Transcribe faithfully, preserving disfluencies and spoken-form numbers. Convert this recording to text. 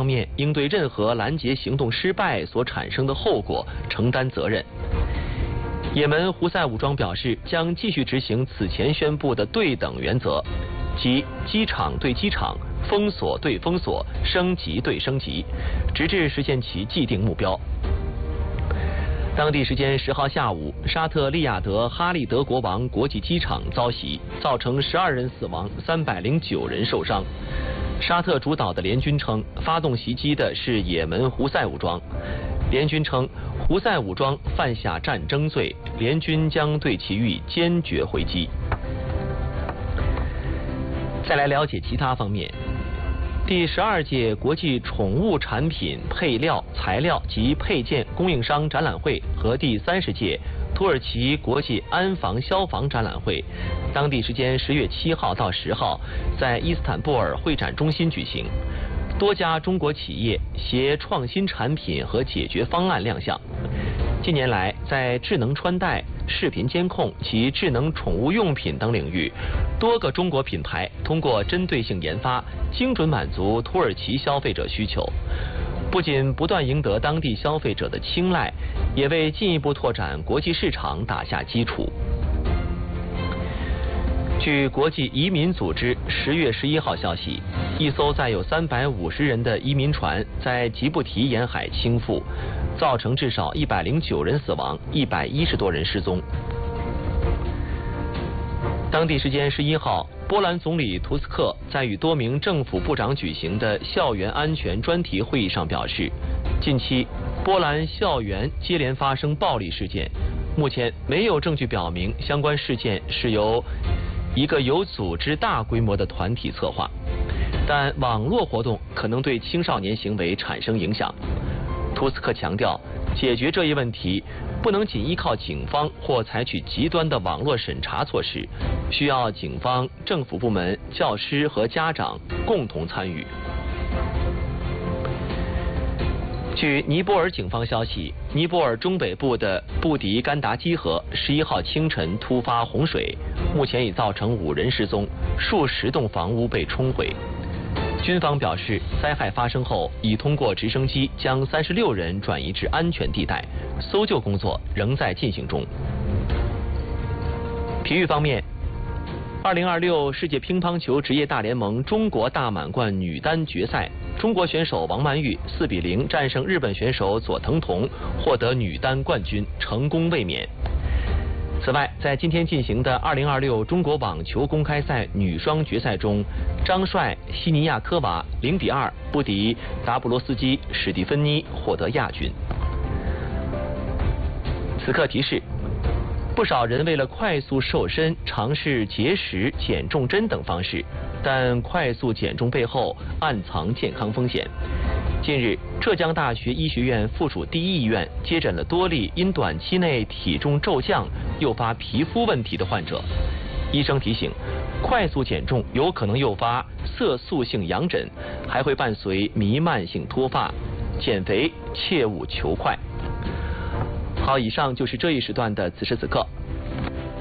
面应对任何拦截行动失败所产生的后果承担责任。也门胡塞武装表示，将继续执行此前宣布的对等原则，即机场对机场、封锁对封锁、升级对升级，直至实现其既定目标。当地时间十号下午，沙特利雅得哈利德国王国际机场遭袭，造成十二人死亡，三百零九人受伤。沙特主导的联军称，发动袭击的是也门胡塞武装。联军称，胡塞武装犯下战争罪，联军将对其予以坚决回击。再来了解其他方面。第十二届国际宠物产品配料、材料及配件供应商展览会和第三十届土耳其国际安防消防展览会，当地时间十月七号到十号在伊斯坦布尔会展中心举行。多家中国企业携创新产品和解决方案亮相。近年来，在智能穿戴、视频监控及智能宠物用品等领域，多个中国品牌通过针对性研发，精准满足土耳其消费者需求，不仅不断赢得当地消费者的青睐，也为进一步拓展国际市场打下基础。据国际移民组织十月十一号消息，一艘载有三百五十人的移民船在吉布提沿海倾覆，造成至少一百零九人死亡，一百一十多人失踪。当地时间十一号，波兰总理图斯克在与多名政府部长举行的校园安全专题会议上表示，近期波兰校园接连发生暴力事件，目前没有证据表明相关事件是由一个有组织大规模的团体策划，但网络活动可能对青少年行为产生影响。图斯克强调，解决这一问题不能仅依靠警方或采取极端的网络审查措施，需要警方、政府部门、教师和家长共同参与。据尼泊尔警方消息，尼泊尔中北部的布迪甘达基河十一号清晨突发洪水，目前已造成五人失踪，数十栋房屋被冲毁。军方表示，灾害发生后已通过直升机将三十六人转移至安全地带，搜救工作仍在进行中。体育方面，二零二六世界乒乓球职业大联盟中国大满贯女单决赛，中国选手王曼玉四比零战胜日本选手佐藤瞳，获得女单冠军，成功卫冕。此外，在今天进行的二零二六中国网球公开赛女双决赛中，张帅、西尼亚科娃零比二不敌达布罗斯基、史蒂芬妮，获得亚军。此刻提示：不少人为了快速瘦身，尝试节食、减重针等方式，但快速减重背后暗藏健康风险。近日，浙江大学医学院附属第一医院接诊了多例因短期内体重骤降诱发皮肤问题的患者。医生提醒，快速减重有可能诱发色素性痒疹，还会伴随弥漫性脱发，减肥切勿求快。好，以上就是这一时段的此时此刻。